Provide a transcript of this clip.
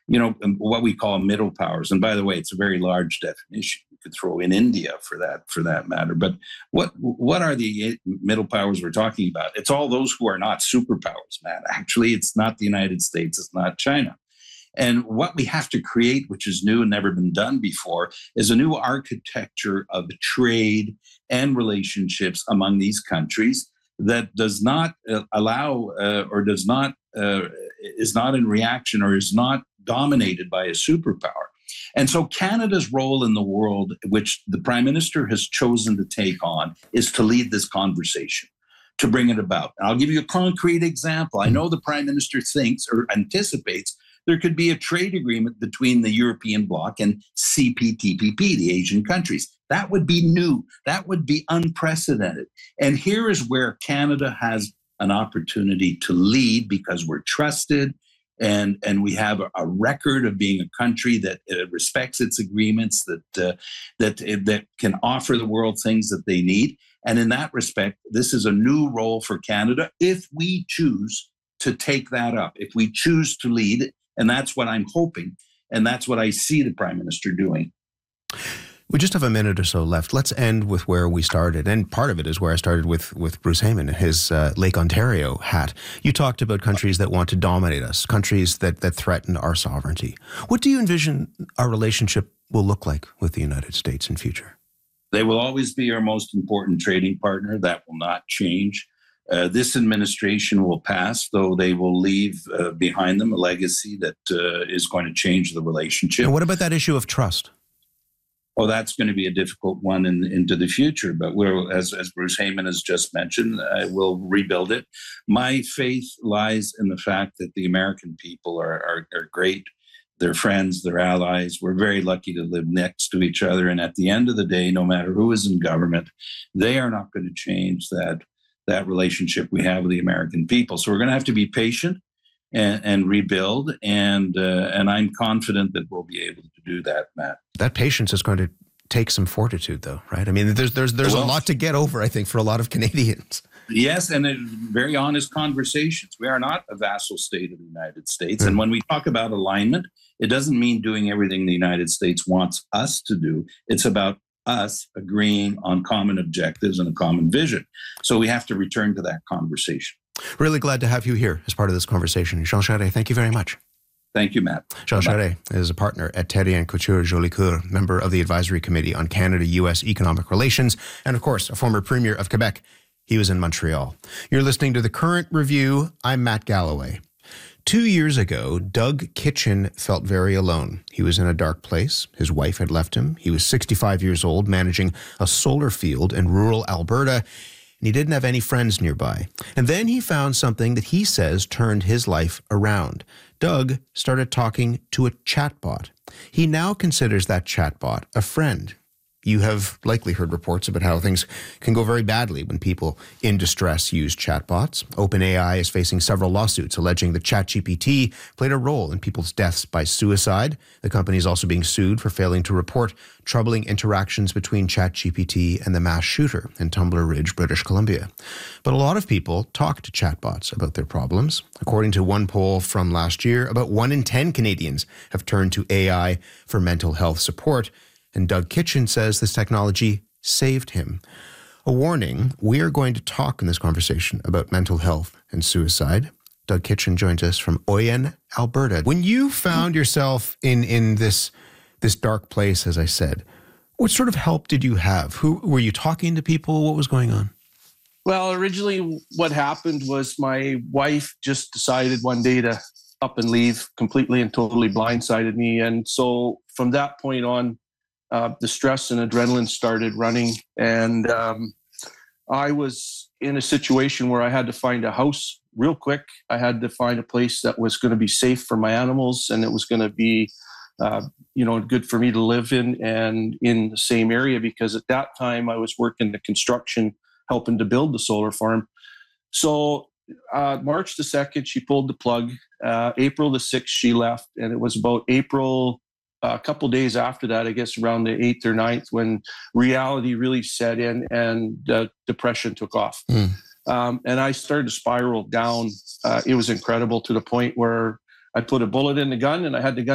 what we call middle powers. And by the way, it's a very large definition. You could throw in India for that matter. But what are the middle powers we're talking about? It's all those who are not superpowers, Matt. Actually, it's not the United States. It's not China. And what we have to create, which is new and never been done before, is a new architecture of trade and relationships among these countries that does not allow or does not is not in reaction or is not dominated by a superpower. And so Canada's role in the world, which the Prime Minister has chosen to take on, is to lead this conversation, to bring it about. And I'll give you a concrete example. I know the Prime Minister thinks or anticipates there could be a trade agreement between the European bloc and CPTPP, the Asian countries. That would be new. That would be unprecedented. And here is where Canada has an opportunity to lead because we're trusted and we have a record of being a country that respects its agreements, that can offer the world things that they need. And in that respect, this is a new role for Canada if we choose to take that up, if we choose to lead. And that's what I'm hoping. And that's what I see the Prime Minister doing. We just have a minute or so left. Let's end with where we started. And part of it is where I started with Bruce Heyman, his Lake Ontario hat. You talked about countries that want to dominate us, countries that threaten our sovereignty. What do you envision our relationship will look like with the United States in future? They will always be our most important trading partner. That will not change. This administration will pass, though they will leave behind them a legacy that is going to change the relationship. And what about that issue of trust? Oh, that's going to be a difficult one into the future. But as Bruce Heyman has just mentioned, we'll rebuild it. My faith lies in the fact that the American people are great. They're friends, they're allies. We're very lucky to live next to each other. And at the end of the day, no matter who is in government, they are not going to change that relationship we have with the American people. So we're going to have to be patient and rebuild. And I'm confident that we'll be able to do that, Matt. That patience is going to take some fortitude, though, right? I mean, there's a lot to get over, I think, for a lot of Canadians. Yes, and very honest conversations. We are not a vassal state of the United States. And when we talk about alignment, it doesn't mean doing everything the United States wants us to do. It's about us agreeing on common objectives and a common vision. So we have to return to that conversation. Really glad to have you here as part of this conversation. Jean Charest, thank you very much. Thank you, Matt. Jean Charest is a partner at Therrien Couture Jolicoeur, member of the Advisory Committee on Canada-U.S. Economic Relations, and of course, a former Premier of Quebec. He was in Montreal. You're listening to The Current Review. I'm Matt Galloway. 2 years ago, Doug Kitchen felt very alone. He was in a dark place. His wife had left him. He was 65 years old, managing a solar field in rural Alberta, and he didn't have any friends nearby. And then he found something that he says turned his life around. Doug started talking to a chatbot. He now considers that chatbot a friend. You have likely heard reports about how things can go very badly when people in distress use chatbots. OpenAI is facing several lawsuits alleging that ChatGPT played a role in people's deaths by suicide. The company is also being sued for failing to report troubling interactions between ChatGPT and the mass shooter in Tumbler Ridge, British Columbia. But a lot of people talk to chatbots about their problems. According to one poll from last year, about 1 in 10 Canadians have turned to AI for mental health support. And Doug Kitchen says this technology saved him. A warning, we are going to talk in this conversation about mental health and suicide. Doug Kitchen joins us from Oyen, Alberta. When you found yourself in this dark place, as I said, what sort of help did you have? Who were you talking to people? What was going on? Well, originally what happened was my wife just decided one day to up and leave, completely and totally blindsided me. And so from that point on, the stress and adrenaline started running, and I was in a situation where I had to find a house real quick. I had to find a place that was going to be safe for my animals, and it was going to be, good for me to live in and in the same area, because at that time I was working the construction, helping to build the solar farm. So March the 2nd, she pulled the plug. April the 6th, she left, and it was about April. A couple days after that, I guess around the 8th or 9th, when reality really set in and depression took off. And I started to spiral down. It was incredible, to the point where I put a bullet in the gun and I had the gun